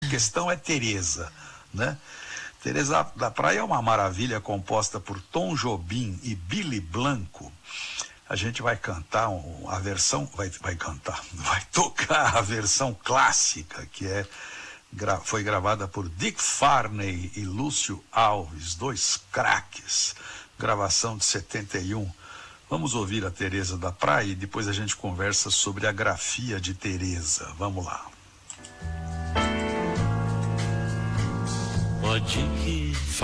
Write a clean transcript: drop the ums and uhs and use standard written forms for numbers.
questão é Teresa, né? Teresa da Praia é uma maravilha composta por Tom Jobim e Billy Blanco. A gente vai cantar a versão, vai tocar a versão clássica, que foi gravada por Dick Farney e Lúcio Alves, dois craques, gravação de 71. Vamos ouvir a Teresa da Praia e depois a gente conversa sobre a grafia de Teresa. Vamos lá. Pode que